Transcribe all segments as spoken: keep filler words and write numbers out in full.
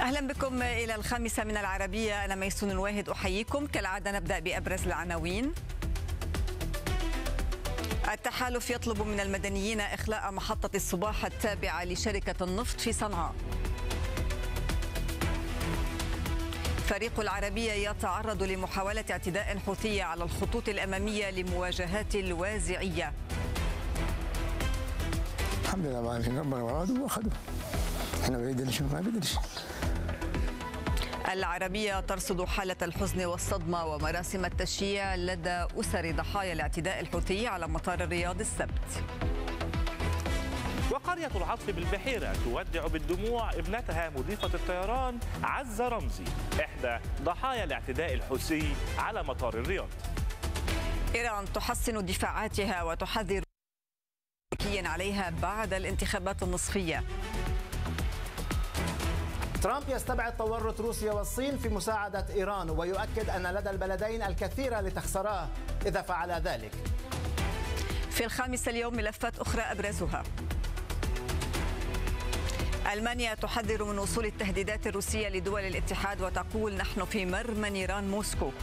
أهلا بكم إلى الخامسة من العربية. أنا ميسون الواهد أحييكم. كالعادة نبدأ بأبرز العناوين. التحالف يطلب من المدنيين إخلاء محطة الصباح التابعة لشركة النفط في صنعاء. فريق العربية يتعرض لمحاولة اعتداء حوثية على الخطوط الأمامية لمواجهات الوازعية. الحمد لله ما في ربنا وراد واخذوا. احنا بعيد نشوف ما بدرش. العربية ترصد حالة الحزن والصدمة ومراسم التشييع لدى أسر ضحايا الاعتداء الحوثي على مطار الرياض السبت. وقرية العطف بالبحيرة تودع بالدموع ابنتها مضيفة الطيران عزة رمزي إحدى ضحايا الاعتداء الحوثي على مطار الرياض. إيران تحسن دفاعاتها وتحذر أمريكيا عليها بعد الانتخابات النصفية. ترامب يستبعد تورط روسيا والصين في مساعدة إيران ويؤكد أن لدى البلدين الكثير لتخسراه إذا فعل ذلك. في الخامسة اليوم ملفات أخرى أبرزها: ألمانيا تحذر من وصول التهديدات الروسية لدول الاتحاد وتقول نحن في مرمى نيران موسكو.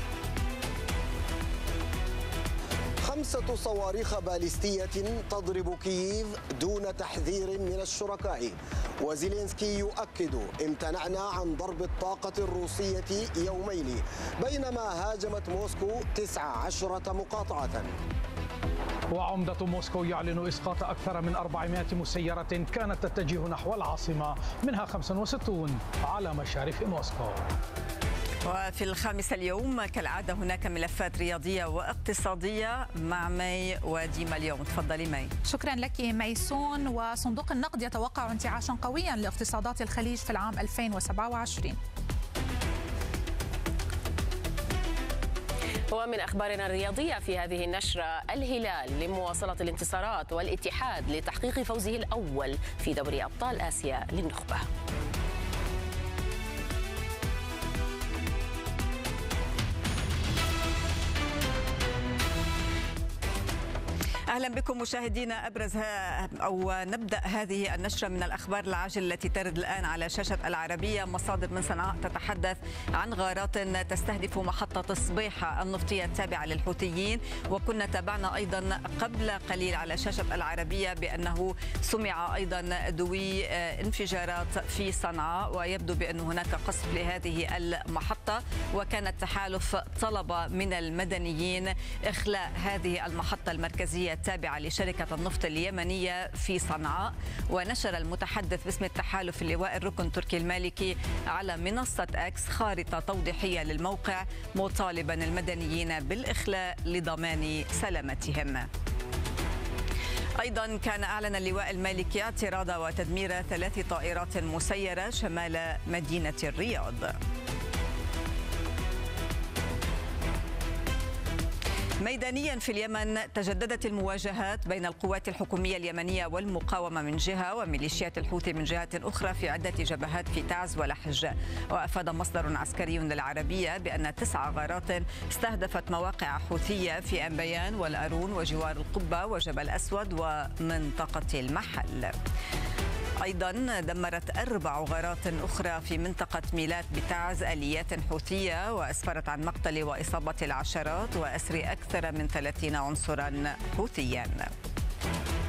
خمسة صواريخ باليستية تضرب كييف دون تحذير من الشركاء، وزيلينسكي يؤكد امتنعنا عن ضرب الطاقة الروسية يومين، بينما هاجمت موسكو تسع عشرة مقاطعة. وعمدة موسكو يعلن إسقاط أكثر من أربعمائة مسيرة كانت تتجه نحو العاصمة، منها خمسة وستين على مشارف موسكو. وفي الخامسة اليوم كالعادة هناك ملفات رياضية واقتصادية مع مي وديما اليوم. تفضلي مي. شكرا لك ميسون. وصندوق النقد يتوقع انتعاشا قويا لاقتصادات الخليج في العام ألفين وسبعة وعشرين. ومن أخبارنا الرياضية في هذه النشرة: الهلال لمواصلة الانتصارات والاتحاد لتحقيق فوزه الأول في دوري أبطال آسيا للنخبة. أهلا بكم مشاهدينا. أبرز أو نبدأ هذه النشرة من الأخبار العاجلة التي ترد الآن على شاشة العربية. مصادر من صنعاء تتحدث عن غارات تستهدف محطة الصبيحة النفطية التابعة للحوثيين، وكنا تابعنا أيضا قبل قليل على شاشة العربية بأنه سمع أيضا دوي انفجارات في صنعاء، ويبدو بأن هناك قصف لهذه المحطة، وكان التحالف طلب من المدنيين إخلاء هذه المحطة المركزية التابعة لشركة النفط اليمنية في صنعاء. ونشر المتحدث باسم التحالف اللواء الركن تركي المالكي على منصة اكس خارطة توضيحية للموقع، مطالبا المدنيين بالإخلاء لضمان سلامتهم. أيضا كان أعلن اللواء المالكي اعتراض وتدمير ثلاث طائرات مسيرة شمال مدينة الرياض. ميدانيا في اليمن تجددت المواجهات بين القوات الحكومية اليمنية والمقاومة من جهة وميليشيات الحوثي من جهة أخرى في عدة جبهات في تعز ولحج. وأفاد مصدر عسكري للعربية بأن تسع غارات استهدفت مواقع حوثية في أنبيان والأرون وجوار القبة وجبل أسود ومنطقة المحل. أيضا دمرت أربع غارات أخرى في منطقة ميلات بتعز آليات حوثية، وأسفرت عن مقتل وإصابة العشرات وأسر أكثر من ثلاثين عنصرا حوثيا.